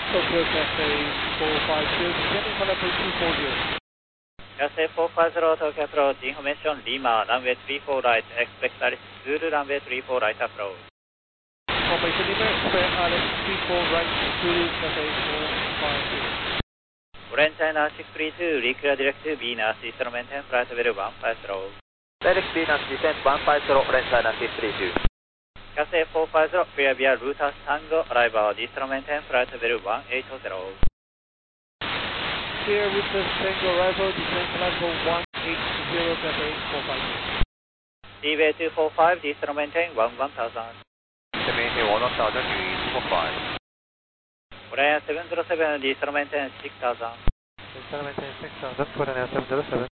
Tokyo Cafe 450, descending for level 240. Cafe 450 Tokyo approach, information Lima, runway 34 right, expect Zulu runway 34 right approach. Formation Lima, expect Alex 34 right, Zulu Cafe 450. Orange China 632, reclear direct to Venus, Eastern maintain flight level 150. Direct Venus, descent 150, Orange China 632. Cafe 450, clear via Router Tango, arrival, Eastern maintain flight level 180. Clear with the Tango arrival, descent level 180, Cafe 450. Seaway 245, Eastern maintain 1000. To maintain 1000, New 245. Korean 707, Eastern maintain 6000. Eastern maintain 6000, Korean 707.